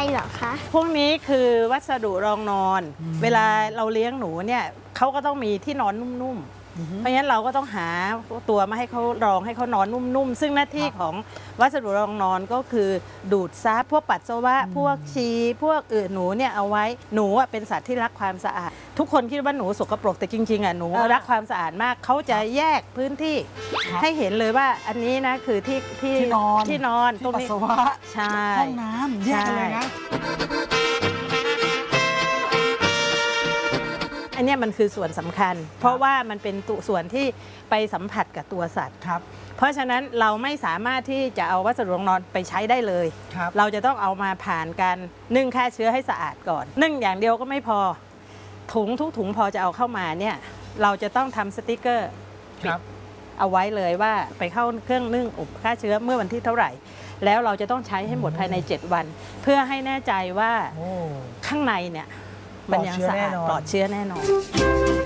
เหรอคะพวกนี้คือวัสดุรองนอน เวลาเราเลี้ยงหนูเนี่ยเขาก็ต้องมีที่นอนนุ่มๆเพราะฉะนั้นเราก็ต้องหาตัวมาให้เขารองให้เขานอนนุ่มๆซึ่งหน้าที่ของวัสดุรองนอนก็คือดูดซับพวกปัสสาวะพวกฉี่พวกหนูเนี่ยเอาไว้หนูเป็นสัตว์ที่รักความสะอาดทุกคนคิดว่าหนูสกปรกแต่จริงๆหนูรักความสะอาดมากเขาจะแยกพื้นที่ให้เห็นเลยว่าอันนี้นะคือที่นอนตรงนี้ปัสสาวะใช่ห้องน้ำแยกกันเลยนะอันนี้มันคือส่วนสำคัญเพราะว่ามันเป็นส่วนที่ไปสัมผัสกับตัวสัตว์เพราะฉะนั้นเราไม่สามารถที่จะเอาวัสดุรองนอนไปใช้ได้เลยเราจะต้องเอามาผ่านการนึ่งฆ่าเชื้อให้สะอาดก่อนนึ่งอย่างเดียวก็ไม่พอถุงทุกถุงพอจะเอาเข้ามาเนี่ยเราจะต้องทำสติ๊กเกอร์เอาไว้เลยว่าไปเข้าเครื่องนึ่งอบฆ่าเชื้อเมื่อวันที่เท่าไหร่แล้วเราจะต้องใช้ให้หมดภายใน7 วันเพื่อให้แน่ใจว่าข้างในเนี่ยมันยังสะอาดปลอดเชื้อแน่นอน